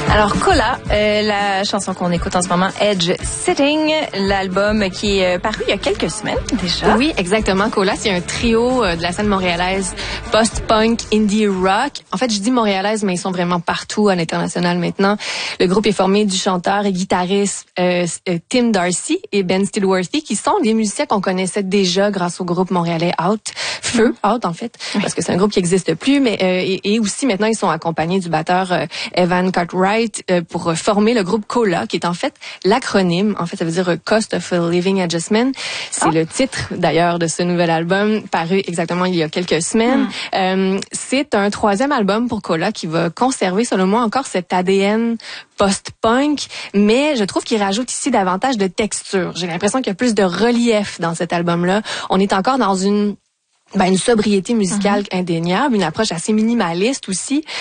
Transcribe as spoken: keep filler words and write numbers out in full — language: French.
Alors, Cola, euh, la chanson qu'on écoute en ce moment, Edge Sitting, l'album qui est paru il y a quelques semaines déjà. Oui, exactement. Cola, c'est un trio de la scène montréalaise post-punk, indie rock. En fait, je dis montréalaise, mais ils sont vraiment partout à l'international maintenant. Le groupe est formé du chanteur et guitariste euh, Tim Darcy et Ben Stillworthy, qui sont des musiciens qu'on connaissait déjà grâce au groupe montréalais Out, Feu, Out en fait, oui. Parce que c'est un groupe qui n'existe plus, mais euh, et, et aussi maintenant ils sont accompagnés du batteur euh, Evan Cartwright euh, pour former le groupe Cola, qui est en fait l'acronyme, en fait ça veut dire Cost of Living Adjustment. C'est oh. le titre d'ailleurs de ce nouvel album paru exactement il y a quelques semaines. Mm. Euh, c'est un troisième album pour Cola qui va conserver selon moi encore cet A D N post-punk, mais je trouve qu'il rajoute ici davantage de texture. J'ai l'impression qu'il y a plus de relief dans cet album-là. On est encore dans une Ben, une sobriété musicale mm-hmm. indéniable, une approche assez minimaliste aussi.